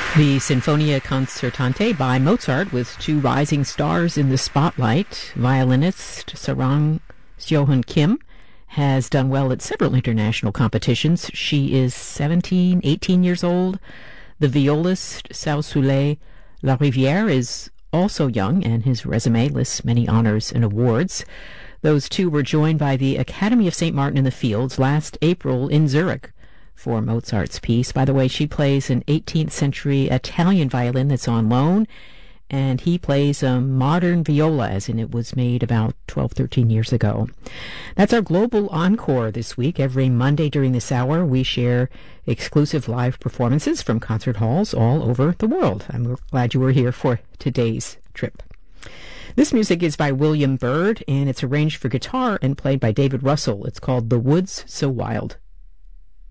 The Sinfonia Concertante by Mozart with two rising stars in the spotlight. Violinist Sarang Seo-hun Kim has done well at several international competitions. She is 18 years old. The violist Sao-Soleil Larivière is also young, and his resume lists many honors and awards. Those two were joined by the Academy of St. Martin in the Fields last April in Zurich for Mozart's piece. By the way, she plays an 18th century Italian violin that's on loan, and he plays a modern viola, as in it was made about 13 years ago. That's our Global Encore this week. Every Monday during this hour, we share exclusive live performances from concert halls all over the world. I'm glad you were here for today's trip. This music is by William Byrd, and it's arranged for guitar and played by David Russell. It's called The Woods So Wild.